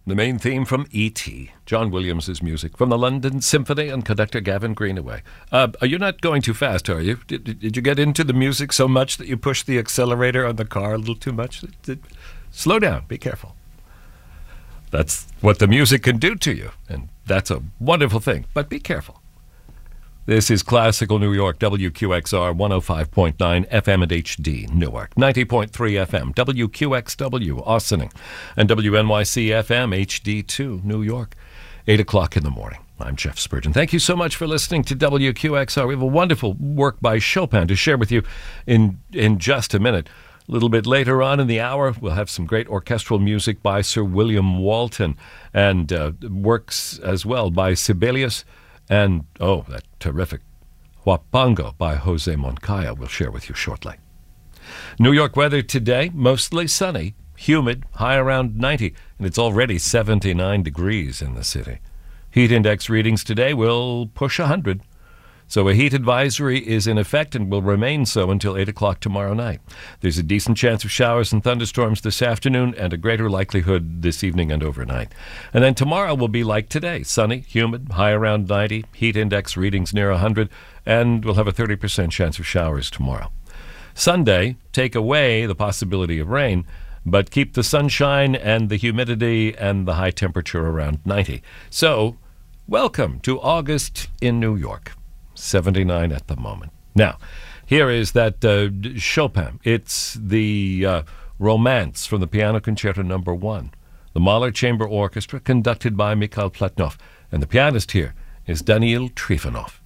The main theme from E.T., John Williams' music, from the London Symphony and conductor Gavin Greenaway. You're not going too fast, are you? Did you get into the music so much that you pushed the accelerator on the car a little too much? Slow down. Be careful. That's what the music can do to you, and that's a wonderful thing, but be careful. This is Classical New York, WQXR 105.9 FM and HD, Newark, 90.3 FM, WQXW, Austining, and WNYC FM HD2, New York, 8 o'clock in the morning. I'm Jeff Spurgeon. Thank you so much for listening to WQXR. We have a wonderful work by Chopin to share with you in just a minute. A little bit later on in the hour, we'll have some great orchestral music by Sir William Walton and works as well by Sibelius. And, that terrific Huapango by Jose Moncaya we'll share with you shortly. New York weather today, mostly sunny, humid, high around 90, and it's already 79 degrees in the city. Heat index readings today will push 100. So a heat advisory is in effect and will remain so until 8 o'clock tomorrow night. There's a decent chance of showers and thunderstorms this afternoon and a greater likelihood this evening and overnight. And then tomorrow will be like today, sunny, humid, high around 90, heat index readings near 100, and we'll have a 30% chance of showers tomorrow. Sunday, take away the possibility of rain, but keep the sunshine and the humidity and the high temperature around 90. So, welcome to August in New York. 79 at the moment. Now, here is that Chopin. It's the Romance from the Piano Concerto No. 1. The Mahler Chamber Orchestra, conducted by Mikhail Platnov. And the pianist here is Daniil Trifonov.